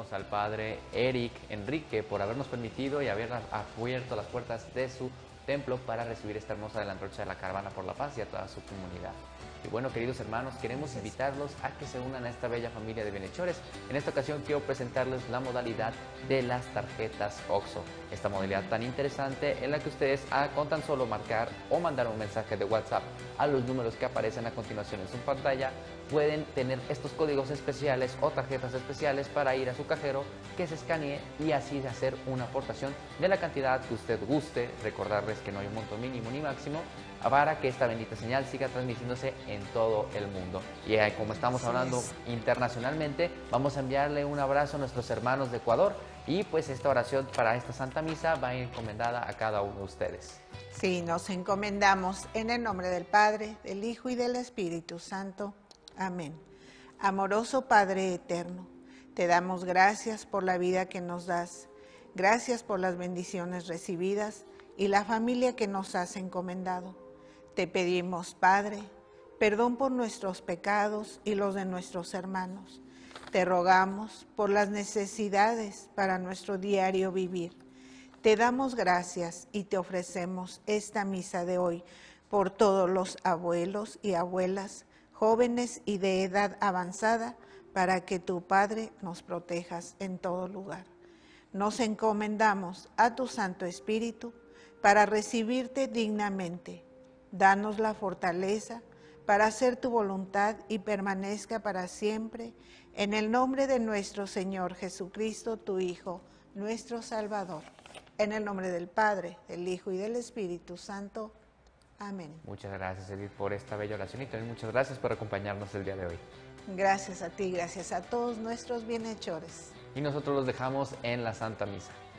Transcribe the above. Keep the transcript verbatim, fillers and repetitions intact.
agradecemos al Padre Eric Enrique por habernos permitido y haber abierto las puertas de su templo para recibir esta hermosa de la antorcha de la Caravana por la Paz y a toda su comunidad. Y bueno, queridos hermanos, queremos invitarlos a que se unan a esta bella familia de bienhechores. En esta ocasión quiero presentarles la modalidad de las tarjetas OXXO. Esta modalidad tan interesante en la que ustedes, ah, con tan solo marcar o mandar un mensaje de WhatsApp a los números que aparecen a continuación en su pantalla, pueden tener estos códigos especiales o tarjetas especiales para ir a su cajero, que se escanee y así hacer una aportación de la cantidad que usted guste. Recordarles que no hay un monto mínimo ni máximo, para que esta bendita señal siga transmitiéndose en todo el mundo. Y eh, como estamos hablando internacionalmente, vamos a enviarle un abrazo a nuestros hermanos de Ecuador, y pues esta oración para esta Santa Misa va encomendada a cada uno de ustedes. Sí, nos encomendamos en el nombre del Padre, del Hijo y del Espíritu Santo. Amén. Amoroso Padre eterno, te damos gracias por la vida que nos das, gracias por las bendiciones recibidas y la familia que nos has encomendado. Te pedimos, Padre, perdón por nuestros pecados y los de nuestros hermanos. Te rogamos por las necesidades para nuestro diario vivir. Te damos gracias y te ofrecemos esta misa de hoy por todos los abuelos y abuelas, jóvenes y de edad avanzada, para que tu Padre nos protejas en todo lugar. Nos encomendamos a tu Santo Espíritu para recibirte dignamente. Danos la fortaleza para hacer tu voluntad y permanezca para siempre, en el nombre de nuestro Señor Jesucristo, tu Hijo, nuestro Salvador. En el nombre del Padre, del Hijo y del Espíritu Santo. Amén. Muchas gracias, Edith, por esta bella oración, y también muchas gracias por acompañarnos el día de hoy. Gracias a ti, gracias a todos nuestros bienhechores. Y nosotros los dejamos en la Santa Misa.